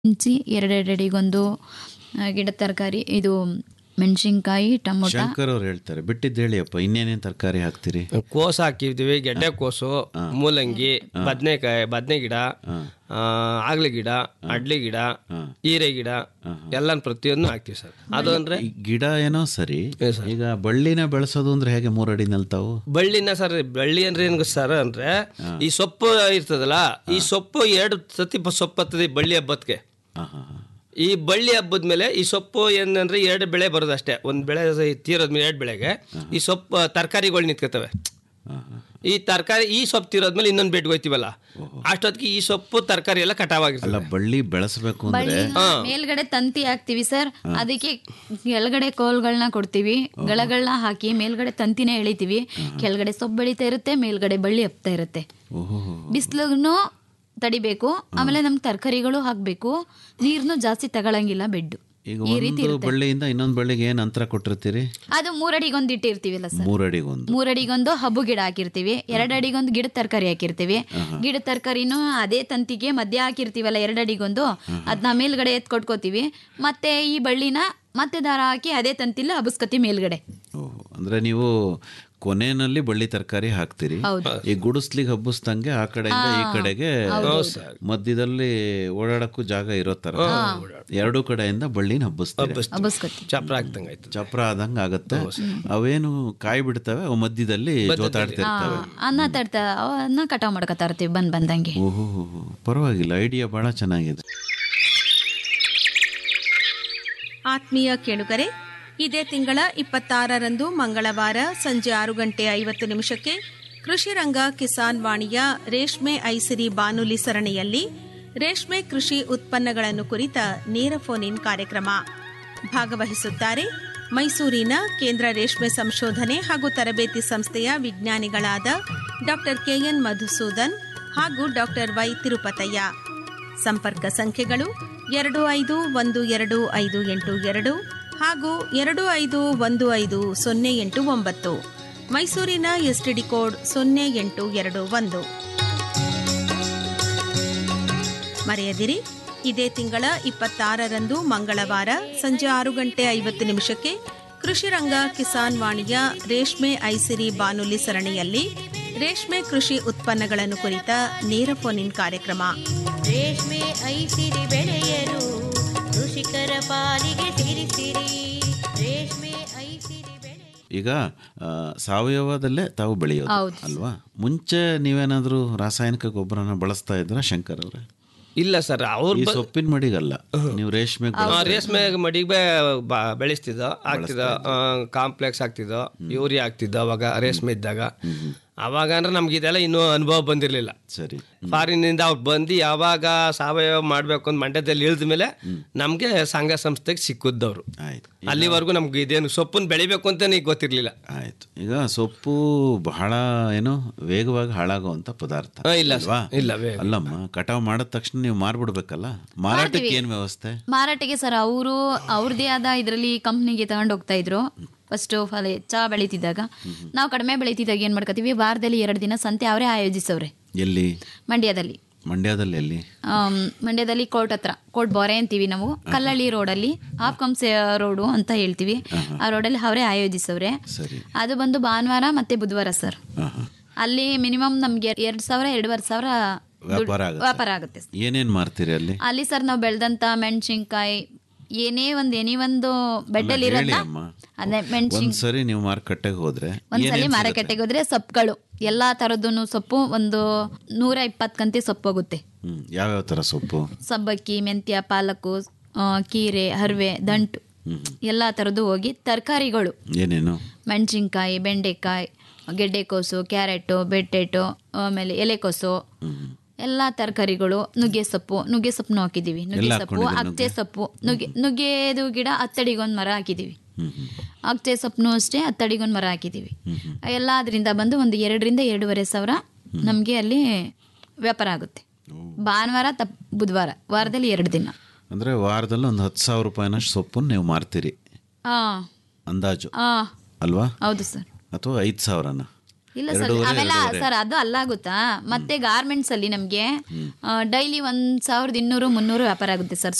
ಇಂಚಿ 2 ಅಡಿಗೊಂದು ಗಿಡದ ತರಕಾರಿ, ಇದು ಮೆಣಸಿನ್ಕಾಯಿ, ಟೊಮೊಟೊ. ಶಂಕರ್ ಅವ್ರು ಹೇಳ್ತಾರೆ, ಬಿಟ್ಟಿದ್ದು ಹೇಳಿಯಪ್ಪ, ಇನ್ನೇನೇನು ತರಕಾರಿ ಹಾಕ್ತೀರಿ? ಕೋಸು ಹಾಕಿರ್ತೀವಿ, ಗೆಡ್ಡೆ ಕೋಸು, ಮೂಲಂಗಿ, ಬದನೆ ಗಿಡ, ಆಗ್ಲಿ ಗಿಡ, ಅಡ್ಲಿ ಗಿಡ, ಹೀರೆ ಗಿಡ ಎಲ್ಲ ಪ್ರತಿಯೊಂದು ಹಾಕ್ತಿವಿ ಸರ್. ಅದು ಅಂದ್ರೆ ಗಿಡ ಏನೋ ಸರಿ, ಈಗ ಬಳ್ಳಿನ ಬೆಳೆಸೋದು ಅಂದ್ರೆ ಹೇಗೆ 3 ಅಡಿ ನಿಲ್ತಾವು? ಬಳ್ಳಿನ ಸರ್, ಬಳ್ಳಿ ಅಂದ್ರೆ ಏನು ಸರ್ ಅಂದ್ರೆ ಈ ಸೊಪ್ಪು ಇರ್ತದಲ್ಲ, ಈ ಸೊಪ್ಪು 2 ಸತಿ ಸೊಪ್ಪು ಹತ್ತದೆ ಬಳ್ಳಿ ಹಬ್ಬಕ್ಕೆ. ಈ ಬಳ್ಳಿ ಹಬ್ಬದ ಮೇಲೆ ಈ ಸೊಪ್ಪು ಏನಂದ್ರೆ 2 ಬೆಳೆ ಬರೋದಷ್ಟೇ. ಒಂದು ಬೆಳೆ ತೀರೋದ್ಮೇಲೆ 2 ಬೆಳೆಗೆ ಈ ಸೊಪ್ಪು ತರಕಾರಿಗಳು ನಿಂತ್ಕೋತವೆ. ಈ ತರಕಾರಿ ಈ ಸೊಪ್ಪು ತೀರೋದ್ಮೇಲೆ ಇನ್ನೊಂದು ಬೆಡ್ಗೆ ಹೋಯ್ತೀವಲ್ಲ, ಅಷ್ಟೊತ್ತಿಗೆ ಈ ಸೊಪ್ಪು ತರಕಾರಿ ಎಲ್ಲ ಕಟಾವಾಗಿರ್ತಲ್ಲ. ಬಳ್ಳಿ ಬೆಳೆಸಬೇಕು ಅಂದ್ರೆ ಮೇಲ್ಗಡೆ ತಂತಿ ಹಾಕ್ತಿವಿ ಸರ್, ಅದಕ್ಕೆ ಕೆಳಗಡೆ ಕೋಲ್ಗಳನ್ನ ಕೊಡ್ತೀವಿ, ಗಳಗಳನ್ನ ಹಾಕಿ ಮೇಲ್ಗಡೆ ತಂತಿನೇ ಎಳಿತೀವಿ. ಕೆಳಗಡೆ ಸೊಪ್ಪು ಬೆಳೀತಾ ಇರುತ್ತೆ, ಮೇಲ್ಗಡೆ ಬಳ್ಳಿ ಹಬ್ತಾ ಇರುತ್ತೆ. ಬಿಸಿಲನ್ನು ತಡಿಬೇಕು, ಆಮೇಲೆ ನಮ್ಗೆ ತರಕಾರಿಗಳು ಹಾಕ್ಬೇಕು, ನೀರ್ನು ಜಾಸ್ತಿ ತಗೊಳಂಗಿಲ್ಲ ಬೆಡ್. ಈಗ ಒಂದು ಬಳ್ಳಿಯಿಂದ ಇನ್ನೊಂದು ಬಳ್ಳಿಗೆ ಏನು ಅಂತರ ಕೊಟ್ಟಿರ್ತೀರಿ? ಅದು 3 ಅಡಿಗೊಂದು ಇಟ್ಟಿರ್ತೀವಿಲ್ಲ ಸರ್. 3 ಅಡಿಗೊಂದು 3 ಅಡಿಗೊಂದು ಹಬ್ಬು ಗಿಡ ಹಾಕಿರ್ತೀವಿ, 2 ಅಡಿಗೊಂದು ಗಿಡದ ತರಕಾರಿ ಹಾಕಿರ್ತೀವಿ. ಗಿಡದ ತರಕಾರಿನೂ ಅದೇ ತಂತಿಗೆ ಮಧ್ಯ ಹಾಕಿರ್ತೀವಲ್ಲ 2 ಅಡಿಗೊಂದು, ಅದನ್ನ ಮೇಲ್ಗಡೆ ಎತ್ ಕೊಟ್ಕೋತೀವಿ. ಮತ್ತೆ ಈ ಬಳ್ಳಿನ ಮತ್ತೆ ದಾರ ಹಾಕಿ ಅದೇ ತಂತಿಲ್ಲ ಹಬ್ಬಸ್ಕೊತೀವಿ ಮೇಲ್ಗಡೆ. ಅಂದ್ರೆ ನೀವು ಕೊನೆಯಲ್ಲಿ ಬಳ್ಳಿ ತರಕಾರಿ ಹಾಕ್ತಿರಿ, ಈ ಗುಡಿಸ್ಲಿಗೆ ಹಬ್ಬಿಸ್ದಂಗೆ ಆ ಕಡೆಯಿಂದ ಈ ಕಡೆಗೆ ಮಧ್ಯದಲ್ಲಿ ಓಡಾಡಕ್ಕೂ ಜಾಗ ಇರೋ ತರ 2 ಕಡೆಯಿಂದ ಬಳ್ಳಿನ ಹಬ್ಬಿಸ್ತೀರಿ. ಚಪ್ರ ಆಗ್ತಂಗೆ ಚಪ್ರ ಆದಂಗ ಆಗತ್ತೆ. ಅವೇನು ಕಾಯಿ ಬಿಡ್ತವೆ, ಅವು ಮಧ್ಯದಲ್ಲಿ ಜೋತಾಡ್ತಿರ್ತವೆ, ಅನ್ನ ತಡ್ತಾ ಅವನ್ನ ಕಟಾವ್ ಮಾಡ್ಕೊತಾ ಇರ್ತೀವಿ ಬಂದಂಗೆ. ಓಹೋ, ಪರವಾಗಿಲ್ಲ, ಐಡಿಯಾ ಬಹಳ ಚೆನ್ನಾಗಿದೆ. ಆತ್ಮೀಯ ಕೇಳುಗರೆ, ಇದೇ ತಿಂಗಳ 26ರಂದು ಮಂಗಳವಾರ ಸಂಜೆ 6:50 ಕೃಷಿ ರಂಗ ಕಿಸಾನ್ ವಾಣಿಯ ರೇಷ್ಮೆ ಐಸಿರಿ ಬಾನುಲಿ ಸರಣಿಯಲ್ಲಿ ರೇಷ್ಮೆ ಕೃಷಿ ಉತ್ಪನ್ನಗಳನ್ನು ಕುರಿತ ನೇರ ಫೋನ್ ಇನ್ ಕಾರ್ಯಕ್ರಮ. ಭಾಗವಹಿಸುತ್ತಾರೆ ಮೈಸೂರಿನ ಕೇಂದ್ರ ರೇಷ್ಮೆ ಸಂಶೋಧನೆ ಹಾಗೂ ತರಬೇತಿ ಸಂಸ್ಥೆಯ ವಿಜ್ಞಾನಿಗಳಾದ ಡಾ ಕೆಎನ್ ಮಧುಸೂದನ್ ಹಾಗೂ ಡಾ ವೈ ತಿರುಪತಯ್ಯ. ಸಂಪರ್ಕ ಸಂಖ್ಯೆಗಳು 25125882 ಹಾಗೂ 25150889, ಮೈಸೂರಿನ ಎಸ್ಟಿಡಿ ಕೋಡ್ 0821. ಮರೆಯದಿರಿ, ಇದೇ ತಿಂಗಳ 26ರಂದು ಮಂಗಳವಾರ ಸಂಜೆ 6:50 ಕೃಷಿ ರಂಗ ಕಿಸಾನ್ ವಾಣಿಯ ರೇಷ್ಮೆ ಐಸಿರಿ ಬಾನುಲಿ ಸರಣಿಯಲ್ಲಿ ರೇಷ್ಮೆ ಕೃಷಿ ಉತ್ಪನ್ನಗಳನ್ನು ಕುರಿತ ನೇರ ಫೋನ್ ಇನ್ ಕಾರ್ಯಕ್ರಮ. ರೇಷ್ಮೆ ಐಸಿರಿ ಬೆಳೆಯಲು ಕೃಷಿಕರ ಪಾಲಿಗೆ ಸಿರಿಸಿರಿ, ರೇಷ್ಮೆ ಐಸಿರಿ ಬೆಳೆ. ಈಗ ಸಾವಯವದಲ್ಲೇ ತಾವು ಬೆಳೆಯೋದು ಅಲ್ವಾ? ಮುಂಚೆ ನೀವೇನಾದ್ರೂ ರಾಸಾಯನಿಕ ಗೊಬ್ಬರನ ಬಳಸ್ತಾ ಇದ್ರ ಶಂಕರ್ ಅವ್ರೆ? ಇಲ್ಲ ಸರ್, ಅವ್ರು ಸೊಪ್ಪಿನ ಮಡಿಗಲ್ಲ, ನೀವು ರೇಷ್ಮೆ ಮಡಿಗೆ ಬೆಳೆಸ್ತಿದ್ದೋ, ಆಗ್ತಿದ್ದೋ, ಕಾಂಪ್ಲೆಕ್ಸ್ ಆಗ್ತಿದ್ದೋ, ಯೂರಿಯಾ ಆಗ್ತಿದ್ದೋ ಅವಾಗ ರೇಷ್ಮೆ ಇದ್ದಾಗ. ಅವಾಗ ಅಂದ್ರೆ ನಮ್ಗೆ ಇದೆಲ್ಲ ಇನ್ನೂ ಅನುಭವ ಬಂದಿರಲಿಲ್ಲ. ಸರಿ, ಫಾರಿನಿಂದ ಅವ್ರು ಬಂದು ಯಾವಾಗ ಸಾವಯವ ಮಾಡಬೇಕು ಅಂತ ಮಂಡ್ಯದಲ್ಲಿ ಇಳಿದ ಮೇಲೆ ನಮಗೆ ಸಂಘ ಸಂಸ್ಥೆಗೆ ಸಿಕ್ಕಿದ್ದವ್ರು. ಅಲ್ಲಿವರೆಗೂ ನಮ್ಗೆ ಇದೇನು ಸೊಪ್ಪನ್ನು ಬೆಳಿಬೇಕು ಅಂತ ಗೊತ್ತಿರಲಿಲ್ಲ. ಆಯ್ತು. ಈಗ ಸೊಪ್ಪು ಬಹಳ ಏನೋ ವೇಗವಾಗಿ ಹಾಳಾಗುವಂತ ಪದಾರ್ಥ ಇಲ್ಲ ಅಲ್ಲಮ್ಮ. ಕಟಾವ್ ಮಾಡಿದ ತಕ್ಷಣ ನೀವು ಮಾರ್ಬಿಡ್ಬೇಕಲ್ಲ, ಮಾರಾಟಕ್ಕೆ ಏನ್ ವ್ಯವಸ್ಥೆ? ಮಾರಾಟಕ್ಕೆ ಸರ್ ಅವರು ಅವ್ರದೇ ಆದ ಇದರಲ್ಲಿ ಕಂಪ್ನಿಗೆ ತಗೊಂಡು ಹೋಗ್ತಾ ಇದ್ರು. ಫಸ್ಟ್ ಚಹಾ ಬೆಳೀತಿದ್ದಾಗ ನಾವು ಕಡಿಮೆ ಬೆಳೀತಿದ್ದಾಗ ಏನ್ ಮಾಡ್ಕೋತೀವಿ, ವಾರದಲ್ಲಿ 2 ದಿನ ಸಂತೆ ಅವರೇ ಆಯೋಜಿಸವ್ರೆ. ಎಲ್ಲಿ? ಮಂಡ್ಯದಲ್ಲಿ. ಎಲ್ಲಿ? ಮಂಡ್ಯದಲ್ಲಿ ಕೋರ್ಟ್ ಹತ್ರ, ಕೋರ್ಟ್ ಬೋರೆ ಅಂತೀವಿ ನಾವು, ಕಲ್ಲಳ್ಳಿ ರೋಡಲ್ಲಿ, ಹಾಫ್ಕಂಸ್ ರೋಡು ಅಂತ ಹೇಳ್ತೀವಿ. ಆ ರೋಡಲ್ಲಿ ಅವರೇ ಆಯೋಜಿಸವ್ರೆ. ಅದು ಬಂದು ಭಾನುವಾರ ಮತ್ತೆ ಬುಧವಾರ ಸರ್. ಅಲ್ಲಿ ಮಿನಿಮಮ್ ನಮ್ಗೆ 2,000-2,500 ವ್ಯಾಪಾರ ಆಗುತ್ತೆ. ಏನೇನ್ ಮಾರ್ತೀರಿ ಅಲ್ಲಿ? ಅಲ್ಲಿ ಸರ್ ನಾವು ಬೆಳೆದಂತ ಮೆಣಸಿನ್ಕಾಯಿ ಏನೇ ಒಂದು ಬೆಡ್ಡಲ್ಲಿ ಇರೋದನ್ನ, ಅದೇ ಒಂದ್ಸರಿ ನೀವು ಮಾರುಕಟ್ಟೆಗೆ ಹೋದ್ರೆ, ಒಂದ್ಸಲಿ ಮಾರುಕಟ್ಟೆಗೆ ಹೋದ್ರೆ ಸೊಪ್ಪುಗಳು ಎಲ್ಲಾ ತರದ್ದು ಸೊಪ್ಪು ಒಂದು 120 ಕಂತೆ ಸೊಪ್ಪು ಹೋಗುತ್ತೆ. ಯಾವ್ಯಾವ ತರ ಸೊಪ್ಪು? ಸಬ್ಬಕ್ಕಿ, ಮೆಂತ್ಯ, ಪಾಲಕು, ಕೀರೆ, ಹರ್ವೆ, ದಂಟು ಎಲ್ಲಾ ತರದ್ದು ಹೋಗಿ. ತರಕಾರಿಗಳು ಏನೇನು? ಮೆಣಸಿನ್ಕಾಯಿ, ಬೆಂಡೆಕಾಯಿ, ಗೆಡ್ಡೆಕೋಸು, ಕ್ಯಾರೆಟು, ಬೆಟ್ಟೆಟು, ಆಮೇಲೆ ಎಲೆಕೋಸು, ಎಲ್ಲಾ ತರಕಾರಿಗಳು, ನುಗ್ಗೆ ಸೊಪ್ಪು ಹಾಕಿದೀವಿ. ನುಗ್ಗೆ ಸೊಪ್ಪು, ಅಗಸೆ ಸೊಪ್ಪು, ನುಗ್ಗೆದು ಗಿಡ 10 ಅಡಿಗೊಂದು ಮರ ಹಾಕಿದೀವಿ. ಅಗಸೆ ಸೊಪ್ಪು ಅಷ್ಟೇ 10 ಅಡಿಗೊಂದು ಮರ ಹಾಕಿದೀವಿ. ಎಲ್ಲ ಅದರಿಂದ ಬಂದು ಒಂದು 2,000-2,500 ನಮ್ಗೆ ಅಲ್ಲಿ ವ್ಯಾಪಾರ ಆಗುತ್ತೆ. ಭಾನುವಾರ ಬುಧವಾರ, ವಾರದಲ್ಲಿ 2 ದಿನ. ಅಂದ್ರೆ ವಾರದಲ್ಲಿ ಒಂದು 10,000 ರೂಪಾಯಿನಷ್ಟು ಸೊಪ್ಪನ್ನು ನೀವು ಮಾರ್ತೀರಿ ಅಂದಾಜು ಅಲ್ವಾ? ಹೌದು ಸರ್. ಅಥವಾ 5,000ನ? ಇಲ್ಲ ಸರ್ ಆಮೇಲೆ ಸರ್ ಅದು ಅಲ್ಲಾಗುತ್ತಾ ಮತ್ತೆ ಗಾರ್ಮೆಂಟ್ಸ್ ಅಲ್ಲಿ ನಮ್ಗೆ ಡೈಲಿ 1200-300 ವ್ಯಾಪಾರ ಆಗುತ್ತೆ ಸರ್.